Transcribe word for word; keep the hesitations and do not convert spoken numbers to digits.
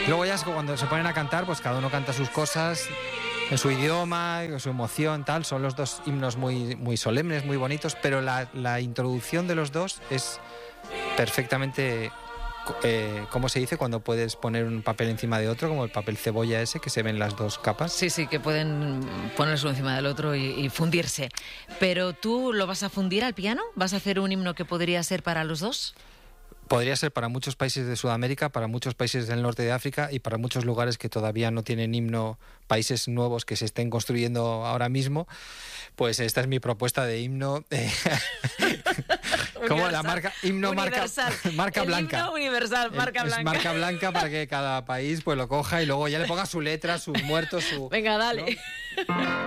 Luego ya es cuando se ponen a cantar, pues cada uno canta sus cosas en su idioma, en su emoción, tal. Son los dos himnos muy, muy solemnes, muy bonitos, pero la, la introducción de los dos es perfectamente, eh, ¿cómo se dice? Cuando puedes poner un papel encima de otro, como el papel cebolla ese, que se ven las dos capas. Sí, sí, que pueden ponerse uno encima del otro y, y fundirse. Pero ¿tú lo vas a fundir al piano? ¿Vas a hacer un himno que podría ser para los dos? Podría ser para muchos países de Sudamérica, para muchos países del norte de África y para muchos lugares que todavía no tienen himno, países nuevos que se estén construyendo ahora mismo. Pues esta es mi propuesta de himno. Eh, como la marca, himno universal. marca, marca el blanca. Himno universal, marca es blanca. Marca blanca para que cada país pues lo coja y luego ya le ponga su letra, sus muertos, su... Venga, dale. ¿no?